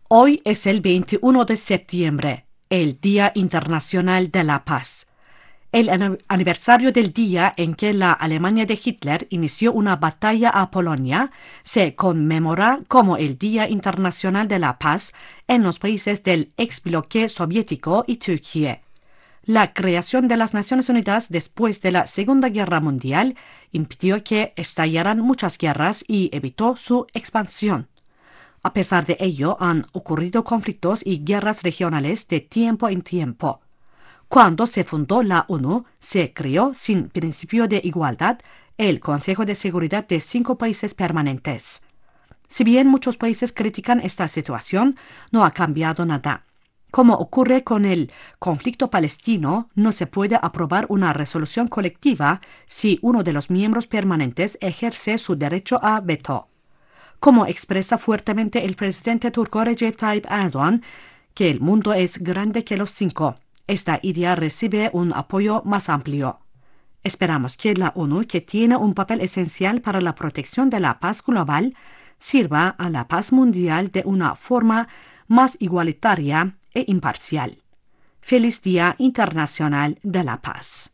Hoy es el 21 de septiembre, el Día Internacional de la Paz. El aniversario del día en que la Alemania de Hitler inició una batalla a Polonia se conmemora como el Día Internacional de la Paz en los países del exbloque soviético y Turquía. La creación de las Naciones Unidas después de la Segunda Guerra Mundial impidió que estallaran muchas guerras y evitó su expansión. A pesar de ello, han ocurrido conflictos y guerras regionales de tiempo en tiempo. Cuando se fundó la ONU, se creó sin principio de igualdad el Consejo de Seguridad de 5 países permanentes. Si bien muchos países critican esta situación, no ha cambiado nada. Como ocurre con el conflicto palestino, no se puede aprobar una resolución colectiva si uno de los miembros permanentes ejerce su derecho a veto. Como expresa fuertemente el presidente turco Recep Tayyip Erdoğan, que el mundo es grande que los 5. Esta idea recibe un apoyo más amplio. Esperamos que la ONU, que tiene un papel esencial para la protección de la paz global, sirva a la paz mundial de una forma más igualitaria e imparcial. Feliz Día Internacional de la Paz.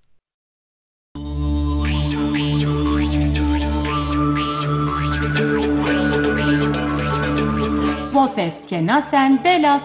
Voces que nacen de las